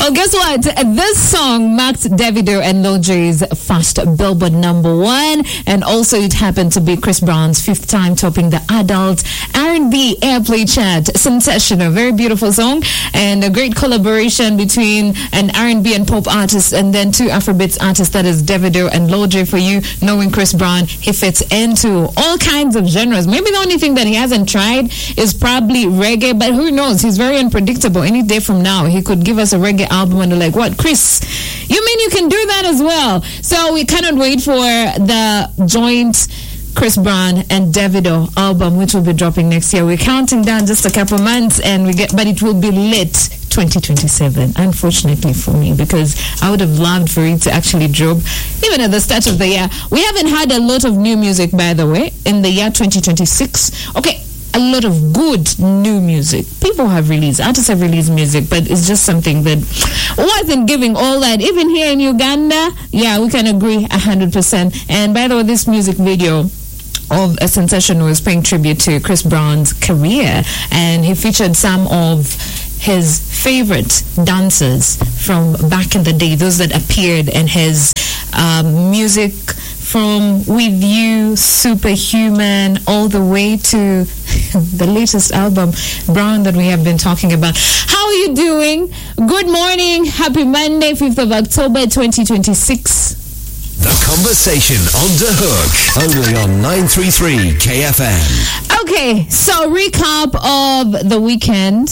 Well, guess what? This song marked Davido and Lil J's first Billboard #1, and also it happened to be Chris Brown's 5th time topping the adult R&B airplay chart. Sensational, very beautiful song, and a great collaboration between an R&B and pop artist, and then 2 Afrobeats artists, that is Davido and Lil J. For you, knowing Chris Brown, he fits into all kinds of genres. Maybe the only thing that he hasn't tried is probably reggae, but who knows? He's very unpredictable. Any day from now, he could give us a reggae album and they're like, what, Chris, you mean you can do that as well? So we cannot wait for the joint Chris Brown and Davido album, which will be dropping next year. We're counting down just a couple months, and but it will be lit 2027, unfortunately for me, because I would have loved for it to actually drop even at the start of the year. We haven't had a lot of new music, by the way, in the year 2026. Okay, a lot of good new music. People have released, artists have released music, but it's just something that wasn't giving all that. Even here in Uganda, yeah, we can agree 100%. And by the way, this music video of A Sensation was paying tribute to Chris Brown's career, and he featured some of his favorite dancers from back in the day, those that appeared in his music, from With You, Superhuman, all the way to the latest album, Brown, that we have been talking about. How are you doing? Good morning. Happy Monday, 5th of October, 2026. The Conversation on The Hook, only on 933 KFM. Okay, so recap of the weekend.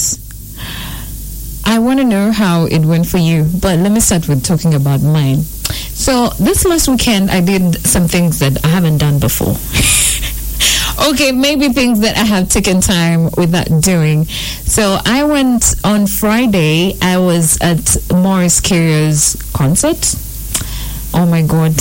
I want to know how it went for you, but let me start with talking about mine. So this last weekend, I did some things that I haven't done before. Okay, maybe things that I have taken time without doing. So I went on Friday, I was at Morris Carrier's concert. Oh my God.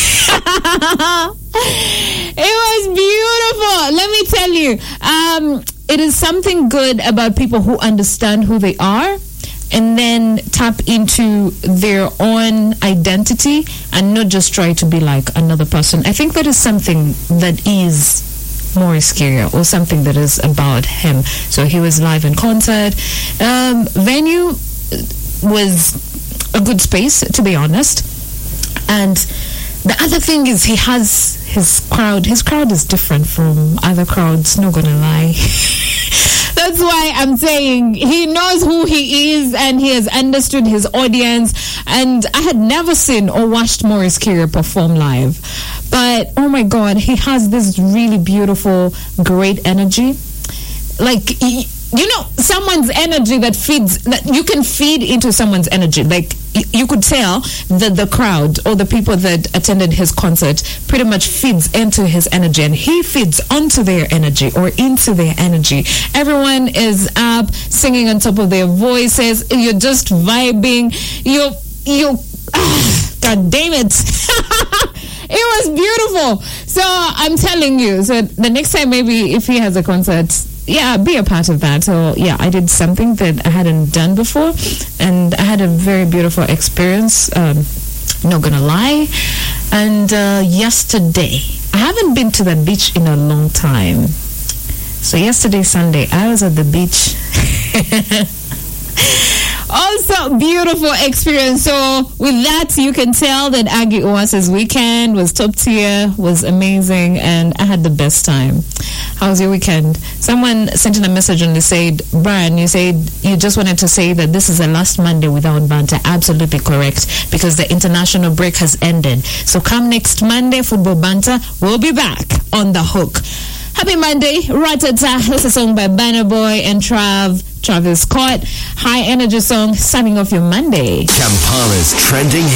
It was beautiful. Let me tell you, it is something good about people who understand who they are and then tap into their own identity and not just try to be like another person. I think that is something that is Morris Carrier, or something that is about him. So he was live in concert. Venue was a good space, to be honest. And the other thing is he has his crowd. His crowd is different from other crowds, not gonna lie. That's why I'm saying he knows who he is and he has understood his audience. And I had never seen or watched Morris Carrier perform live. But, oh my God, he has this really beautiful, great energy. Like, you know, someone's energy that you can feed into someone's energy. Like, you could tell that the crowd or the people that attended his concert pretty much feeds into his energy, and he feeds onto their energy or into their energy. Everyone is up singing on top of their voices. You're just vibing. God damn it. It was beautiful. So I'm telling you, so the next time maybe if he has a concert, yeah, be a part of that. So yeah, I did something that I hadn't done before, and I had a very beautiful experience, not gonna lie. And yesterday, I haven't been to the beach in a long time. So yesterday, Sunday, I was at the beach. Also, beautiful experience. So with that, you can tell that Aggie Oasis weekend was top tier, was amazing, and I had the best time. How was your weekend? Someone sent in a message and they said, Brian, you said you just wanted to say that this is the last Monday without banter. Absolutely correct, because the international break has ended. So come next Monday, football banter, we'll be back on The Hook. Happy Monday, Ratata. That's a song by Banner Boy and Travis Scott. High energy song, starting off your Monday. Kampala's trending